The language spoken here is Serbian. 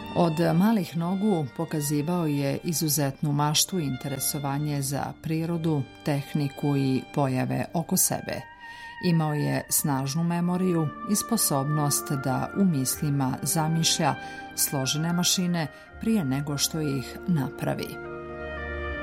Od malih nogu pokazivao je izuzetnu maštu i interesovanje za prirodu, tehniku i pojave oko sebe. Imao je snažnu memoriju i sposobnost da u mislima zamišlja složene mašine prije nego što ih napravi.